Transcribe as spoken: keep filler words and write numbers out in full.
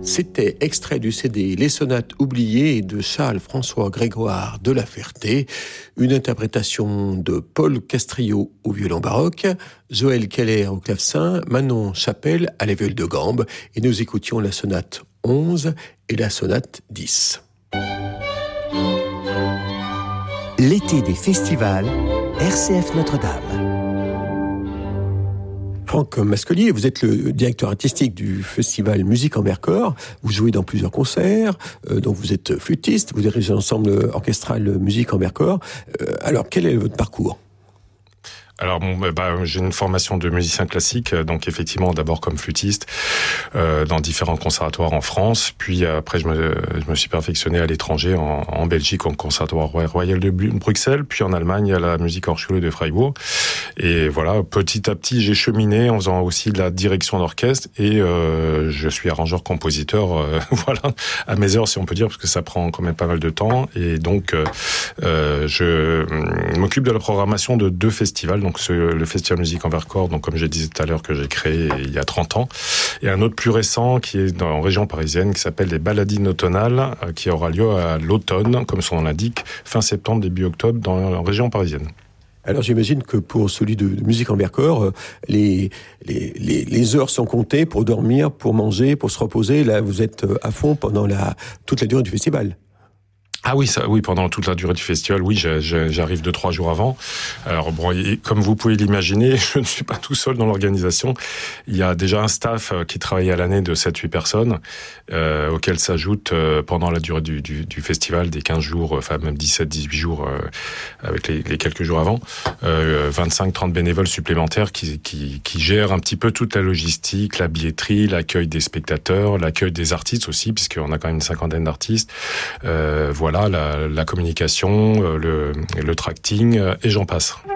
C'était extrait du C D Les Sonates oubliées de Charles-François Grégoire de La Ferté, une interprétation de Paul Castrillo au violon baroque, Joël Keller au clavecin, Manon Chapelle à la viole de gambe, et nous écoutions la sonate onze et la sonate dix. L'été des festivals, R C F Notre-Dame. Franck Mascolier, vous êtes le directeur artistique du festival Musique en Vercors. Vous jouez dans plusieurs concerts, euh, donc vous êtes flûtiste, vous dirigez l'ensemble orchestral Musique en Vercors. Euh, alors, quel est votre parcours ? Alors bon, bah, j'ai une formation de musicien classique, donc effectivement d'abord comme flûtiste euh, dans différents conservatoires en France, puis après je me, je me suis perfectionné à l'étranger en, en Belgique au conservatoire royal de Bruxelles, puis en Allemagne à la Musikhochschule de Freiburg. Et voilà, petit à petit j'ai cheminé en faisant aussi de la direction d'orchestre et euh, je suis arrangeur-compositeur, euh, voilà, à mes heures si on peut dire, parce que ça prend quand même pas mal de temps. Et donc euh, je m'occupe de la programmation de deux festivals. Donc ce, le Festival Musique en Vercors, donc comme je disais tout à l'heure, que j'ai créé il y a trente ans, et un autre plus récent qui est dans, en région parisienne, qui s'appelle les Baladines automnales, euh, qui aura lieu à l'automne, comme son nom l'indique, fin septembre, début octobre, dans la région parisienne. Alors j'imagine que pour celui de, de Musique en Vercors, les, les, les, les heures sont comptées pour dormir, pour manger, pour se reposer. Là, vous êtes à fond pendant la, toute la durée du festival. Ah oui, ça, oui, pendant toute la durée du festival, oui, j'arrive deux, trois jours avant. Alors bon, et comme vous pouvez l'imaginer, je ne suis pas tout seul dans l'organisation. Il y a déjà un staff qui travaille à l'année de sept huit personnes, euh, auxquelles s'ajoutent euh, pendant la durée du, du, du festival des quinze jours, enfin même dix-sept dix-huit jours euh, avec les, les quelques jours avant, euh, vingt-cinq trente bénévoles supplémentaires qui, qui, qui gèrent un petit peu toute la logistique, la billetterie, l'accueil des spectateurs, l'accueil des artistes aussi, puisqu'on a quand même une cinquantaine d'artistes. Euh, voilà. La, la communication, le, le tracting, et j'en passe.